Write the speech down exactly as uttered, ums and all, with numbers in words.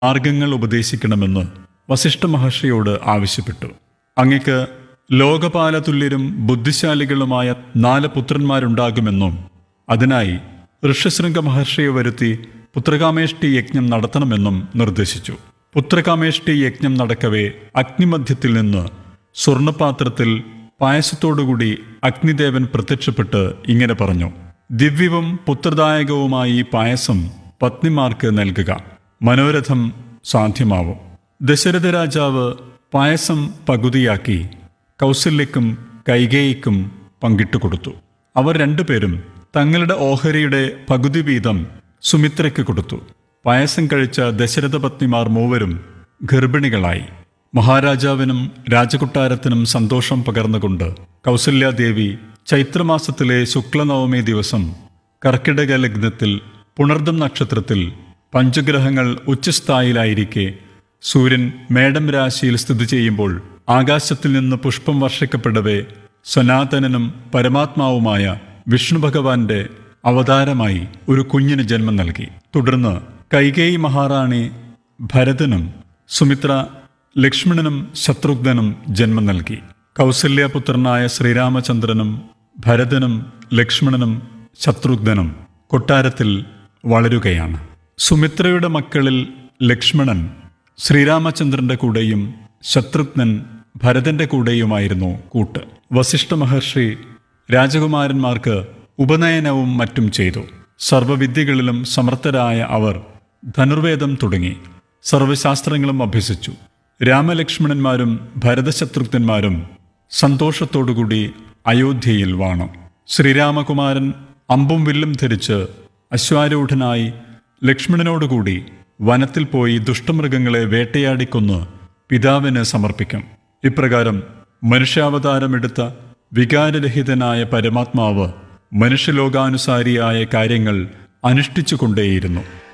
മാർഗങ്ങൾ ഉപദേശിക്കണമെന്ന് വസിഷ്ഠ മഹർഷിയോട് ആവശ്യപ്പെട്ടു. അങ്ങക്ക് ലോകപാലതുല്യരും ബുദ്ധിശാലികളുമായ നാല് പുത്രന്മാരുണ്ടാകുമെന്നും അതിനായി ഋഷ്യശൃംഗ മഹർഷിയെ വരുത്തി പുത്രകാമേഷ്ടി യജ്ഞം നടത്തണമെന്നും നിർദ്ദേശിച്ചു. പുത്രകാമേഷ്ടി യജ്ഞം നടക്കവേ അഗ്നിമധ്യത്തിൽ നിന്ന് സ്വർണപാത്രത്തിൽ പായസത്തോടുകൂടി അഗ്നിദേവൻ പ്രത്യക്ഷപ്പെട്ട് ഇങ്ങനെ പറഞ്ഞു: ദിവ്യവും പുത്രദായകവുമായി ഈ പായസം പത്നിമാർക്ക് നൽകുക, മനോരഥം സാധ്യമാവും. ദശരഥ രാജാവ് പായസം പകുതിയാക്കി കൗസല്യക്കും കൈകേയിക്കും പങ്കിട്ടുകൊടുത്തു. അവർ രണ്ടുപേരും തങ്ങളുടെ ഓഹരിയുടെ പകുതി വീതം സുമിത്രയ്ക്ക് കൊടുത്തു. പായസം കഴിച്ച ദശരഥ പത്നിമാർ മൂവരും ഗർഭിണികളായി. മഹാരാജാവിനും രാജകൊട്ടാരത്തിനും സന്തോഷം പകർന്നുകൊണ്ട് കൗസല്യാദേവി ചൈത്രമാസത്തിലെ ശുക്ലനവമി ദിവസം കർക്കിടക ലഗ്നത്തിൽ പുണർദം നക്ഷത്രത്തിൽ പഞ്ചഗ്രഹങ്ങൾ ഉച്ചസ്ഥായിലായിരിക്കെ സൂര്യൻ മേടം രാശിയിൽ സ്ഥിതി ചെയ്യുമ്പോൾ ആകാശത്തിൽ നിന്ന് പുഷ്പം വർഷിക്കപ്പെടവേ സനാതനനും പരമാത്മാവുമായ വിഷ്ണു ഭഗവാന്റെ അവതാരമായി ഒരു കുഞ്ഞിന് ജന്മം നൽകി. തുടർന്ന് കൈകേയി മഹാറാണി ഭരതനും സുമിത്ര ലക്ഷ്മണനും ശത്രുഘ്നനും ജന്മം നൽകി. കൗസല്യപുത്രനായ ശ്രീരാമചന്ദ്രനും ഭരതനും ലക്ഷ്മണനും ശത്രുഘ്നനും കൊട്ടാരത്തിൽ വളരുകയാണ്. സുമിത്രയുടെ മക്കളിൽ ലക്ഷ്മണൻ ശ്രീരാമചന്ദ്രന്റെ കൂടെയും ശത്രുഘ്നൻ ഭരതന്റെ കൂടെയുമായിരുന്നു കൂട്ട്. വസിഷ്ഠ മഹർഷി രാജകുമാരന്മാർക്ക് ഉപനയനവും മറ്റും ചെയ്തു. സർവവിദ്യകളിലും സമർത്ഥരായ അവർ ധനുർവേദം തുടങ്ങി സർവശാസ്ത്രങ്ങളും അഭ്യസിച്ചു. രാമലക്ഷ്മണന്മാരും ഭരതശത്രുഘ്നന്മാരും സന്തോഷത്തോടുകൂടി അയോധ്യയിൽ വാണു. ശ്രീരാമകുമാരൻ അമ്പും വില്ലും ധരിച്ച് അശ്വാരൂഢനായി ലക്ഷ്മണനോടുകൂടി വനത്തിൽ പോയി ദുഷ്ടമൃഗങ്ങളെ വേട്ടയാടിക്കൊന്ന് പിതാവിന് സമർപ്പിക്കും. ഇപ്രകാരം മനുഷ്യാവതാരമെടുത്ത വികാരരഹിതനായ പരമാത്മാവ് മനുഷ്യലോകാനുസാരിയായ കാര്യങ്ങൾ അനുഷ്ഠിച്ചുകൊണ്ടേയിരുന്നു.